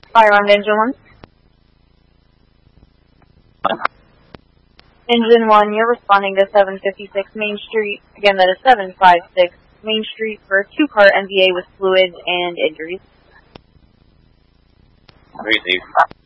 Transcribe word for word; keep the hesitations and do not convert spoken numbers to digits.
Fire on Engine one. Engine one, you're responding to seven fifty-six Main Street. Again, that is seven fifty-six Main Street for a two-car N V A with fluids and injuries. Received.